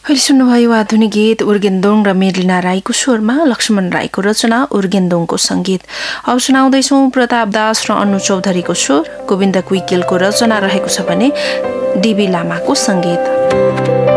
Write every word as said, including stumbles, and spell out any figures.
अहिले सुन्नुभयो आधुनिक गीत उर्गेन्दोङ र मेलिना राईको स्वरमा, लक्ष्मण राईको रचना, उर्गेन्दोङको संगीत। अब सुनाउँदैछौ प्रताप दास र अनु चौधरीको स्वर, गोविन्द कुइकेलको रचना रहेको छ भने डिबी लामाको संगीत।